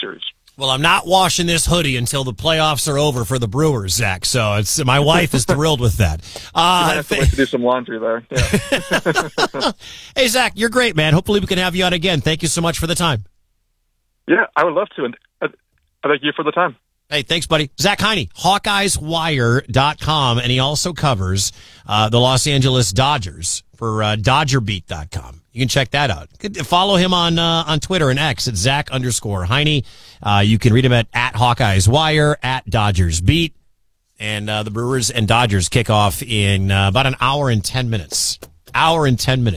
Series. Well, I'm not washing this hoodie until the playoffs are over for the Brewers, Zach. So my wife is thrilled with that. I have to wait to do some laundry there. Yeah. Hey, Zach, you're great, man. Hopefully we can have you on again. Thank you so much for the time. Yeah, I would love to. And I thank you for the time. Hey, thanks, buddy. Zach Heine, HawkeyesWire.com, and he also covers the Los Angeles Dodgers for DodgerBeat.com. You can check that out. Follow him on Twitter and X at Zach_Heine. You can read him at HawkeyesWire, at DodgersBeat. And the Brewers and Dodgers kick off in about an hour and 10 minutes. I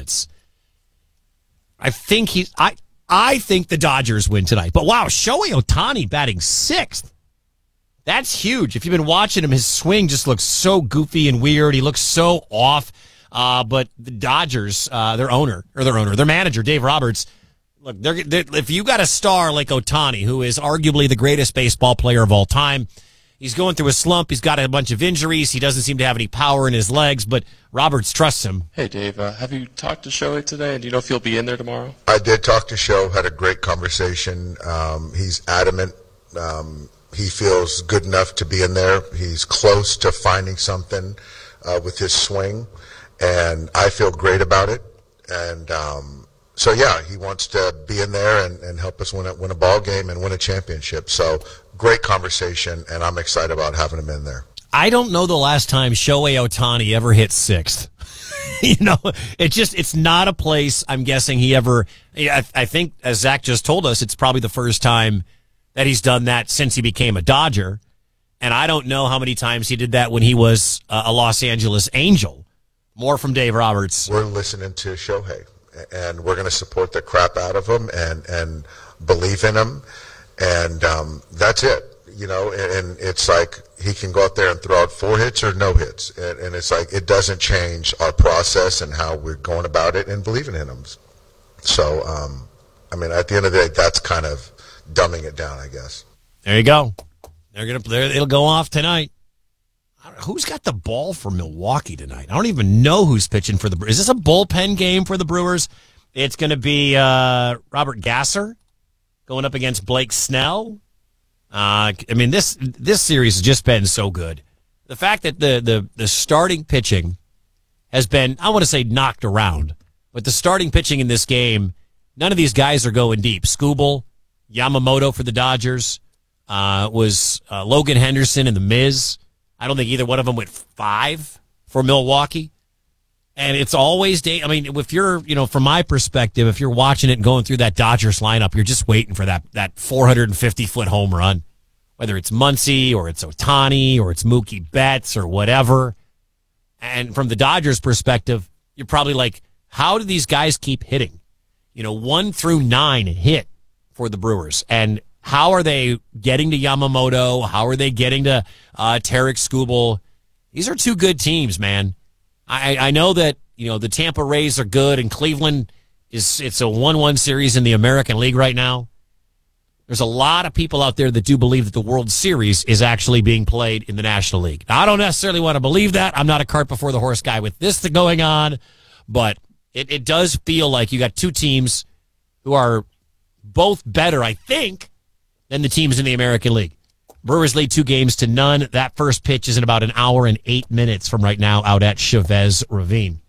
think I think the Dodgers win tonight. But wow, Shohei Ohtani batting sixth. That's huge. If you've been watching him, his swing just looks so goofy and weird. He looks so off. But the Dodgers, their manager, Dave Roberts, look, if you got a star like Ohtani, who is arguably the greatest baseball player of all time, he's going through a slump. He's got a bunch of injuries. He doesn't seem to have any power in his legs, but Roberts trusts him. Hey, Dave, have you talked to Shohei today? Do you know if he'll be in there tomorrow? I did talk to Show, had a great conversation. He's adamant. He feels good enough to be in there. He's close to finding something with his swing, and I feel great about it. And so, yeah, he wants to be in there and help us win a ball game and win a championship. So great conversation, and I'm excited about having him in there. I don't know the last time Shohei Ohtani ever hit sixth. It's not a place I'm guessing he ever. I think, as Zach just told us, it's probably the first time that he's done that since he became a Dodger. And I don't know how many times he did that when he was a Los Angeles Angel. More from Dave Roberts. We're listening to Shohei, and we're going to support the crap out of him and believe in him. And that's it, and it's like he can go out there and throw out 4 hits or no hits. And it's like it doesn't change our process and how we're going about it and believing in him. So, at the end of the day, that's kind of dumbing it down, I guess. There you go. It'll go off tonight. Who's got the ball for Milwaukee tonight? I don't even know who's pitching for the Brewers. Is this a bullpen game for the Brewers? It's going to be Robert Gasser going up against Blake Snell. This series has just been so good. The fact that the starting pitching has been, I want to say, knocked around, but the starting pitching in this game, none of these guys are going deep. Skubal, Yamamoto for the Dodgers, was Logan Henderson and the Miz. I don't think either one of them went 5 for Milwaukee. And it's always if you're, from my perspective, if you're watching it and going through that Dodgers lineup, you're just waiting for that 450-foot home run, whether it's Muncy or it's Ohtani or it's Mookie Betts or whatever. And from the Dodgers perspective, you're probably like, how do these guys keep hitting? 1 through 9 hit for the Brewers. And how are they getting to Yamamoto? How are they getting to Tarik Skubal? These are 2 good teams, man. I know that, the Tampa Rays are good, and Cleveland it's a 1-1 series in the American League right now. There's a lot of people out there that do believe that the World Series is actually being played in the National League. Now, I don't necessarily want to believe that. I'm not a cart before the horse guy with this going on, but it does feel like you got 2 teams who are both better, I think, than the teams in the American League. Brewers lead 2-0. That first pitch is in about an hour and 8 minutes from right now out at Chavez Ravine.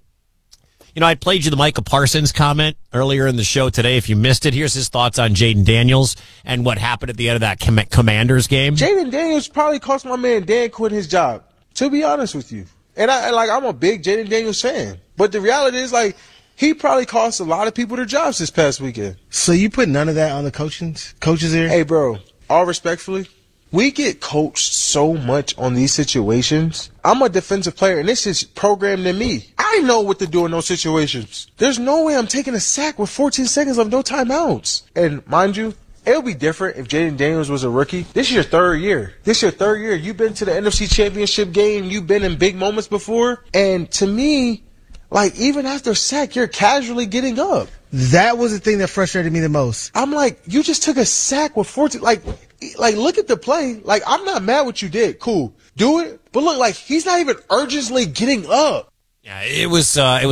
I played you the Micah Parsons comment earlier in the show today. If you missed it, here's his thoughts on Jaden Daniels and what happened at the end of that Commanders game. Jaden Daniels probably cost my man Dan Quinn his job, to be honest with you. And I'm a big Jaden Daniels fan. But the reality is, he probably cost a lot of people their jobs this past weekend. So you put none of that on the coaches here? Hey, bro, all respectfully, we get coached so much on these situations. I'm a defensive player, and this is programmed in me. I know what to do in those situations. There's no way I'm taking a sack with 14 seconds of no timeouts. And mind you, it would be different if Jaden Daniels was a rookie. This is your 3rd year. You've been to the NFC Championship game. You've been in big moments before. And to me, even after a sack, you're casually getting up. That was the thing that frustrated me the most. I'm like, you just took a sack with 14. Look at the play. I'm not mad what you did. Cool. Do it. But look, he's not even urgently getting up. Yeah, it was a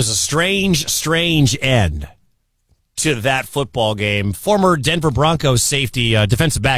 strange end to that football game. Former Denver Broncos safety, defensive back